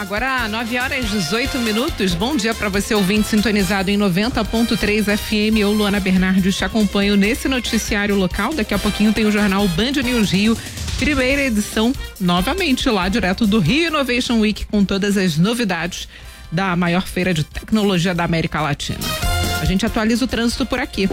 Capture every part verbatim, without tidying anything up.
Agora, nove horas e dezoito minutos. Bom dia para você, ouvinte sintonizado em noventa ponto três F M. Eu, Luana Bernardes, te acompanho nesse noticiário local. Daqui a pouquinho tem o jornal Band News Rio, primeira edição, novamente lá direto do Rio Innovation Week, com todas as novidades da maior feira de tecnologia da América Latina. A gente atualiza o trânsito por aqui.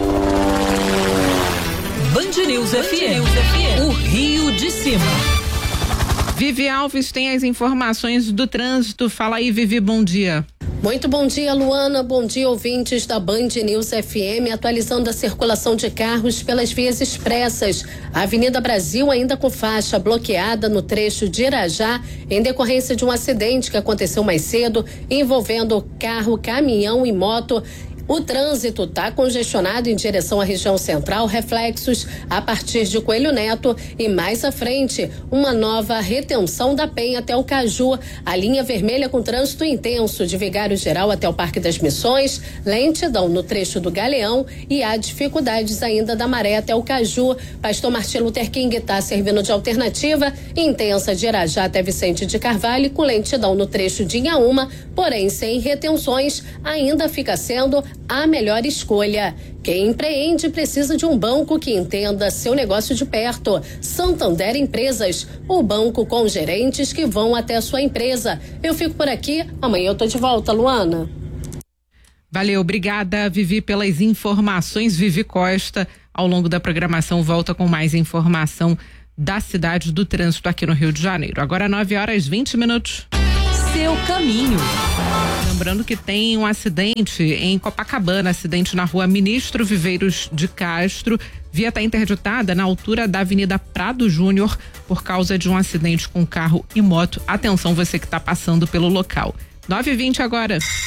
Band News F M, o Rio de Cima. Vivi Alves tem as informações do trânsito. Fala aí, Vivi, bom dia. Muito bom dia, Luana. Bom dia, ouvintes da Band News F M, atualizando a circulação de carros pelas vias expressas. A Avenida Brasil ainda com faixa bloqueada no trecho de Irajá, em decorrência de um acidente que aconteceu mais cedo, envolvendo carro, caminhão e moto. O trânsito está congestionado em direção à região central, reflexos a partir de Coelho Neto e mais à frente, uma nova retenção da Penha até o Caju, a linha vermelha com trânsito intenso de Vigário Geral até o Parque das Missões, lentidão no trecho do Galeão e há dificuldades ainda da Maré até o Caju. Pastor Martin Luther King está servindo de alternativa intensa de Irajá até Vicente de Carvalho, com lentidão no trecho de Inhaúma, porém sem retenções, ainda fica sendo a melhor escolha. Quem empreende precisa de um banco que entenda seu negócio de perto. Santander Empresas, o banco com gerentes que vão até a sua empresa. Eu fico por aqui, amanhã eu tô de volta, Luana. Valeu, obrigada, Vivi, pelas informações. Vivi Costa, ao longo da programação, volta com mais informação da cidade, do trânsito aqui no Rio de Janeiro. Agora nove horas e vinte minutos. Seu caminho. Lembrando que tem um acidente em Copacabana, acidente na rua Ministro Viveiros de Castro. Via está interditada na altura da Avenida Prado Júnior por causa de um acidente com carro e moto. Atenção, você que está passando pelo local. nove e vinte agora.